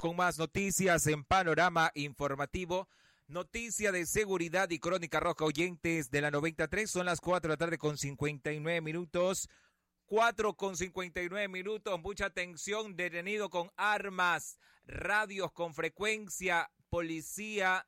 Con más noticias en Panorama Informativo. Noticia de seguridad y crónica roja, oyentes de la 93. Son las 4 de la tarde con 59 minutos. 4 con 59 minutos. Mucha atención. Detenido con armas, radios con frecuencia policía,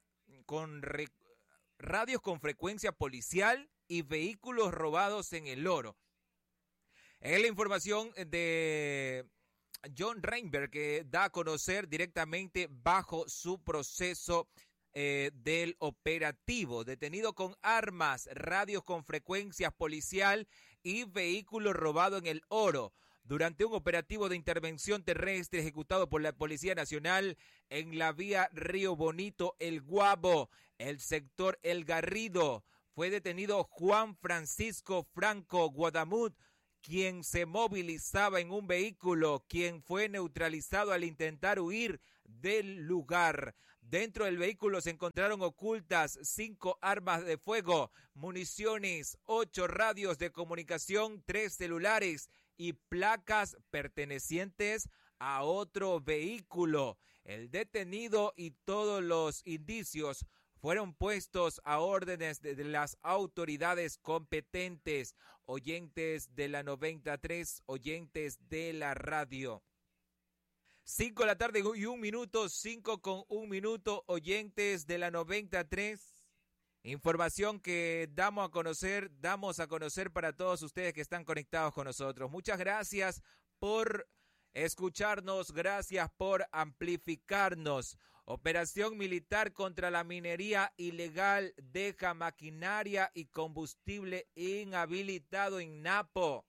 radios con frecuencia policial y vehículos robados en El Oro. Es la información de John Reinberg, que da a conocer directamente bajo su proceso del operativo. Detenido con armas, radios con frecuencia policial y vehículos robados en El Oro durante un operativo de intervención terrestre ejecutado por la Policía Nacional en la vía Río Bonito, El Guabo, el sector El Garrido. Fue detenido Juan Francisco Franco Guadamut, quien se movilizaba en un vehículo, quien fue neutralizado al intentar huir del lugar. Dentro del vehículo se encontraron ocultas 5 armas de fuego, municiones, 8 radios de comunicación, 3 celulares y placas pertenecientes a otro vehículo. El detenido y todos los indicios fueron puestos a órdenes de las autoridades competentes. Oyentes de la 93, oyentes de la radio. 5 de la tarde y 1 minuto, 5 con 1 minuto, oyentes de la 93. Información que damos a conocer para todos ustedes que están conectados con nosotros. Muchas gracias por escucharnos, gracias por amplificarnos. Operación militar contra la minería ilegal deja maquinaria y combustible inhabilitado en Napo.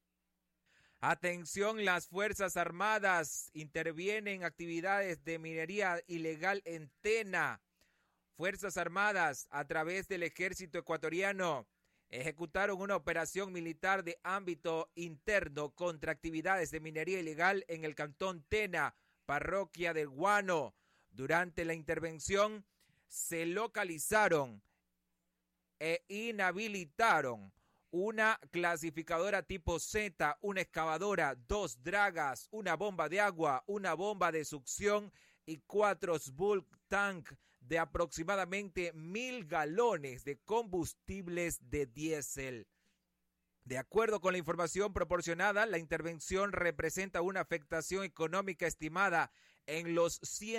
Atención, las Fuerzas Armadas intervienen en actividades de minería ilegal en Tena. Fuerzas Armadas, a través del Ejército Ecuatoriano, ejecutaron una operación militar de ámbito interno contra actividades de minería ilegal en el cantón Tena, parroquia del Guano. Durante la intervención se localizaron e inhabilitaron una clasificadora tipo Z, una excavadora, 2 dragas, una bomba de agua, una bomba de succión y 4 bulk tank de aproximadamente 1,000 galones de combustibles de diésel. De acuerdo con la información proporcionada, la intervención representa una afectación económica estimada en los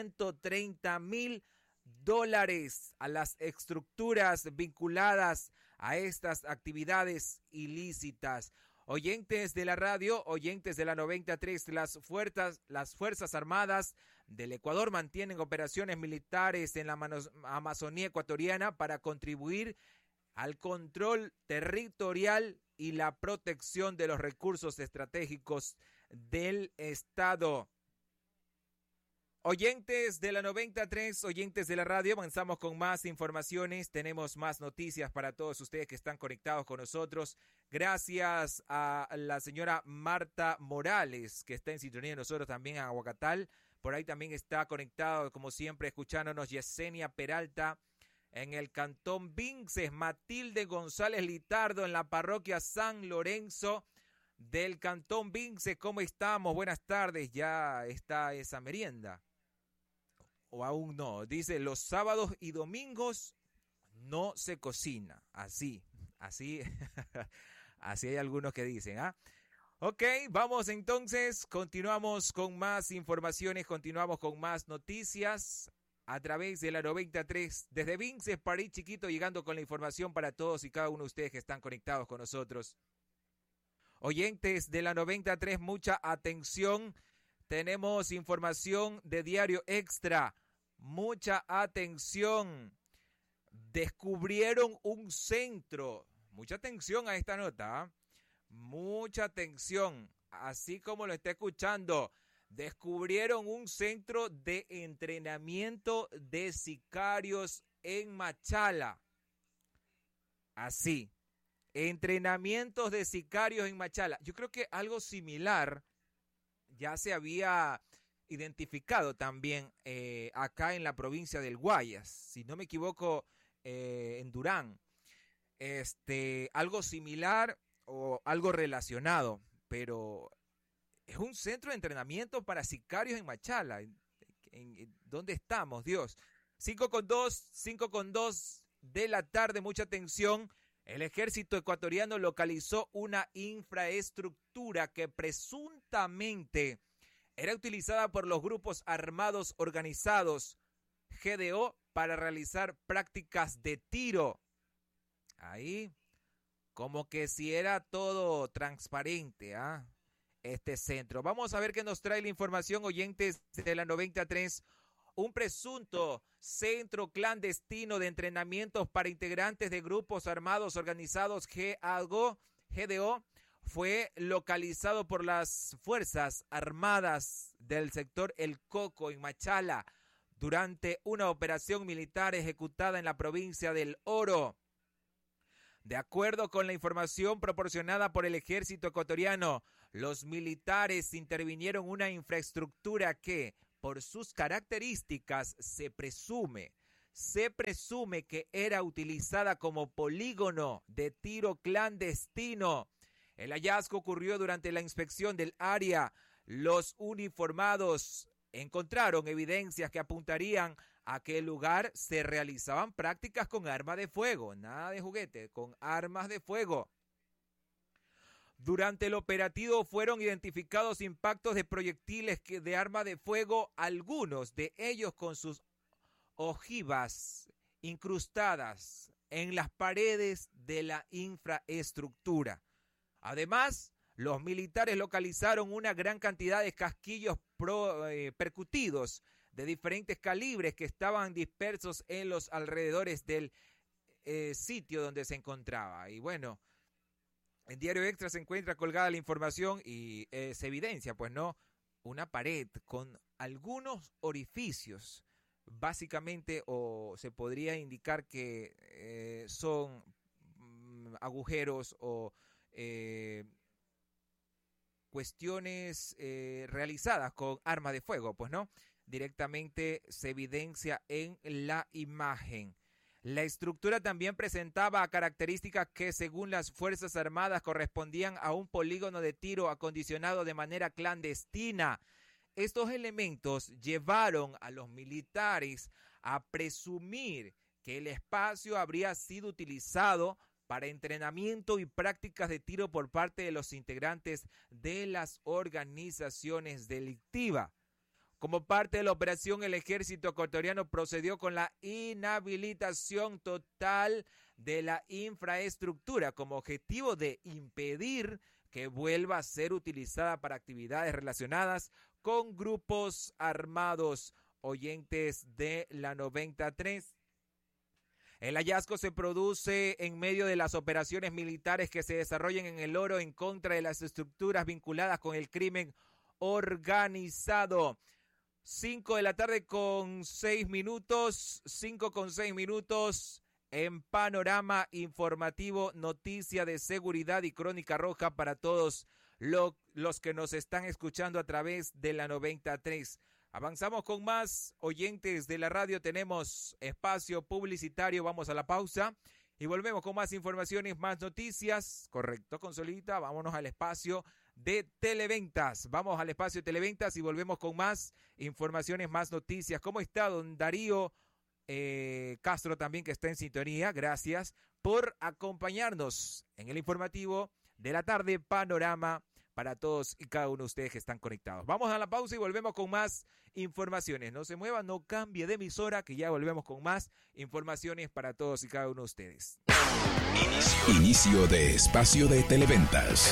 $130,000 a las estructuras vinculadas a estas actividades ilícitas. Oyentes de la radio, oyentes de la 93, las Fuerzas Armadas del Ecuador mantienen operaciones militares en la Amazonía ecuatoriana para contribuir al control territorial y la protección de los recursos estratégicos del Estado. Oyentes de la 93, oyentes de la radio, avanzamos con más informaciones, tenemos más noticias para todos ustedes que están conectados con nosotros. Gracias a la señora Marta Morales, que está en sintonía de nosotros también en Aguacatal. Por ahí también está conectado, como siempre, escuchándonos Yesenia Peralta en el cantón Vinces, Matilde González Litardo en la parroquia San Lorenzo del cantón Vinces. ¿Cómo estamos? Buenas tardes, ya está esa merienda. O aún no, dice, los sábados y domingos no se cocina, así hay algunos que dicen, ¿ah? Ok, vamos entonces, continuamos con más informaciones, continuamos con más noticias a través de la 93, desde Vinces, París Chiquito, llegando con la información para todos y cada uno de ustedes que están conectados con nosotros. Oyentes de la 93, mucha atención, tenemos información de Diario Extra. Mucha atención, descubrieron un centro, mucha atención a esta nota, ¿eh? Mucha atención, así como lo está escuchando, descubrieron un centro de entrenamiento de sicarios en Machala, así, entrenamientos de sicarios en Machala. Yo creo que algo similar ya se había identificado también acá en la provincia del Guayas, si no me equivoco, en Durán. Algo similar o algo relacionado, pero es un centro de entrenamiento para sicarios en Machala. ¿Dónde estamos, Dios? 5:02 de la tarde, mucha atención. El ejército ecuatoriano localizó una infraestructura que presuntamente era utilizada por los grupos armados organizados GDO para realizar prácticas de tiro. Ahí, como que si era todo transparente, este centro. Vamos a ver qué nos trae la información, oyentes de la 93. Un presunto centro clandestino de entrenamientos para integrantes de grupos armados organizados GDO fue localizado por las Fuerzas Armadas del sector El Coco en Machala durante una operación militar ejecutada en la provincia del Oro. De acuerdo con la información proporcionada por el ejército ecuatoriano, los militares intervinieron una infraestructura que, por sus características, se presume que era utilizada como polígono de tiro clandestino. El hallazgo ocurrió durante la inspección del área. Los uniformados encontraron evidencias que apuntarían a que el lugar se realizaban prácticas con armas de fuego, nada de juguete, con armas de fuego. Durante el operativo fueron identificados impactos de proyectiles de arma de fuego, algunos de ellos con sus ojivas incrustadas en las paredes de la infraestructura. Además, los militares localizaron una gran cantidad de casquillos percutidos de diferentes calibres que estaban dispersos en los alrededores del sitio donde se encontraba. Y bueno, en Diario Extra se encuentra colgada la información y se evidencia, pues no, una pared con algunos orificios, básicamente, o se podría indicar que son agujeros o cuestiones realizadas con armas de fuego, pues no, directamente se evidencia en la imagen. La estructura también presentaba características que, según las Fuerzas Armadas, correspondían a un polígono de tiro acondicionado de manera clandestina. Estos elementos llevaron a los militares a presumir que el espacio habría sido utilizado para entrenamiento y prácticas de tiro por parte de los integrantes de las organizaciones delictivas. Como parte de la operación, el ejército ecuatoriano procedió con la inhabilitación total de la infraestructura como objetivo de impedir que vuelva a ser utilizada para actividades relacionadas con grupos armados, oyentes de la 93. El hallazgo se produce en medio de las operaciones militares que se desarrollan en el Oro en contra de las estructuras vinculadas con el crimen organizado. 5:06 p.m, en Panorama Informativo, noticia de seguridad y crónica roja para todos los que nos están escuchando a través de la 93. Avanzamos con más, oyentes de la radio, tenemos espacio publicitario, vamos a la pausa y volvemos con más informaciones, más noticias. Correcto, Consolita, vámonos al espacio de Televentas. Vamos al espacio de Televentas y volvemos con más informaciones, más noticias. ¿Cómo está don Darío Castro también, que está en sintonía? Gracias por acompañarnos en el informativo de la tarde, Panorama, para todos y cada uno de ustedes que están conectados. Vamos a la pausa y volvemos con más informaciones. No se muevan, no cambie de emisora, que ya volvemos con más informaciones para todos y cada uno de ustedes. Inicio de espacio de Televentas.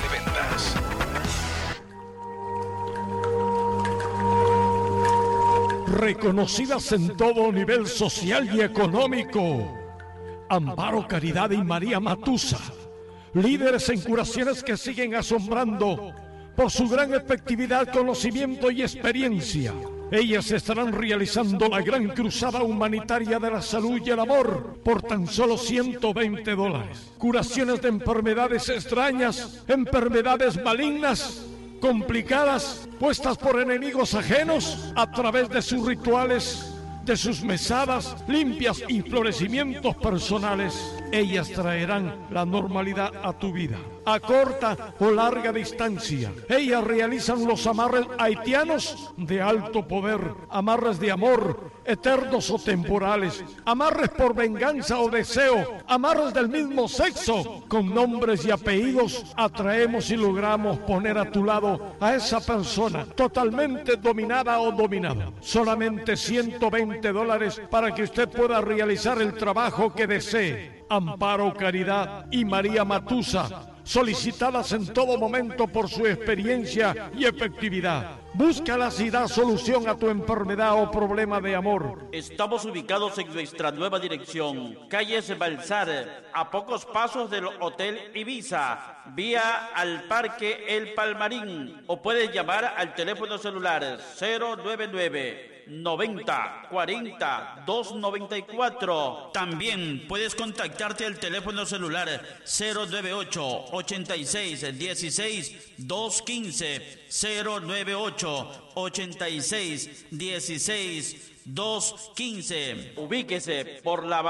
Reconocidas en todo nivel social y económico, Amparo Caridad y María Matusa, líderes en curaciones que siguen asombrando por su gran efectividad, conocimiento y experiencia. Ellas estarán realizando la gran cruzada humanitaria de la salud y el amor por tan solo $120. Curaciones de enfermedades extrañas, enfermedades malignas, complicadas, puestas por enemigos ajenos a través de sus rituales, de sus mesadas limpias y florecimientos personales. Ellas traerán la normalidad a tu vida. a corta o larga distancia. Ellas realizan los amarres haitianos de alto poder, amarres de amor, eternos o temporales, amarres por venganza o deseo, amarres del mismo sexo. Con nombres y apellidos atraemos y logramos poner a tu lado a esa persona totalmente dominada o dominado. Solamente $120 para que usted pueda realizar el trabajo que desee. Amparo Caridad y María Matusa, solicitadas en todo momento por su experiencia y efectividad. Búscalas y da solución a tu enfermedad o problema de amor. Estamos ubicados en nuestra nueva dirección, calles Balsar, a pocos pasos del Hotel Ibiza, vía al Parque El Palmarín, o puedes llamar al teléfono celular 099-90-40-294. También puedes contactarte al teléfono celular 098-86-16-215, 098-86-16-215. Ubíquese por la